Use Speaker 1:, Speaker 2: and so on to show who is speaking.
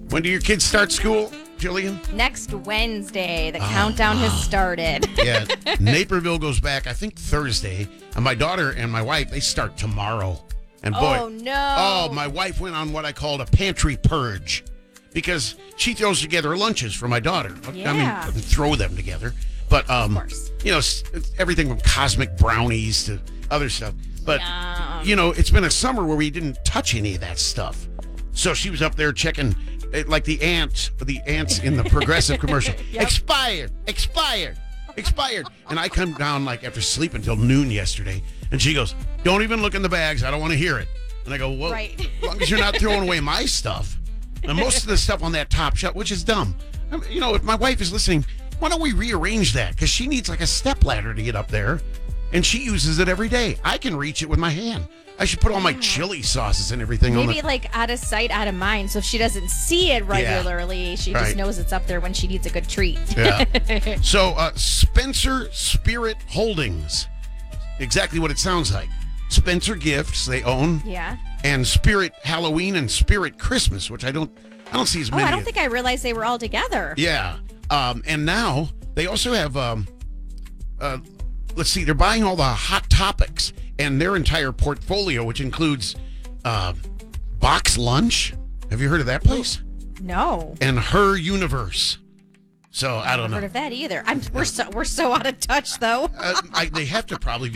Speaker 1: When do your kids start school, Jillian?
Speaker 2: Next Wednesday, the countdown has started.
Speaker 1: Yeah, Naperville goes back, I think, Thursday. And my daughter and my wife, they start tomorrow. And boy,
Speaker 2: Oh, no.
Speaker 1: my wife went on what I called a pantry purge because she throws together lunches for my daughter.
Speaker 2: Yeah.
Speaker 1: I mean, throw them together. But,
Speaker 2: course.
Speaker 1: it's everything from cosmic brownies to other stuff. But,
Speaker 2: Yum.
Speaker 1: it's been a summer where we didn't touch any of that stuff. So she was up there checking, like the ants in the Progressive commercial.
Speaker 2: Yep.
Speaker 1: Expired. And I come down like after sleep until noon yesterday, and she goes, "Don't even look in the bags. I don't want to hear it." And I go, "Well,
Speaker 2: Right.
Speaker 1: as long as you're not throwing away my stuff." And most of the stuff on that top shelf, which is dumb. If my wife is listening, why don't we rearrange that? Because she needs like a step ladder to get up there, and she uses it every day. I can reach it with my hand. I should put all my chili sauces and everything on
Speaker 2: Maybe like out of sight, out of mind. So if she doesn't see it regularly, she
Speaker 1: Right.
Speaker 2: just knows it's up there when she needs a good treat.
Speaker 1: Yeah. So, Spencer Spirit Holdings. Exactly what it sounds like. Spencer Gifts, they own.
Speaker 2: Yeah.
Speaker 1: And Spirit Halloween and Spirit Christmas, which I don't see as
Speaker 2: Oh,
Speaker 1: many.
Speaker 2: I don't think I realized they were all together.
Speaker 1: Yeah. And now they also have, let's see, they're buying all the Hot Topics and their entire portfolio, which includes Box Lunch. Have you heard of that place?
Speaker 2: No.
Speaker 1: And Her Universe. So I don't
Speaker 2: Heard
Speaker 1: know.
Speaker 2: of that either. We're so out of touch though.
Speaker 1: They have to probably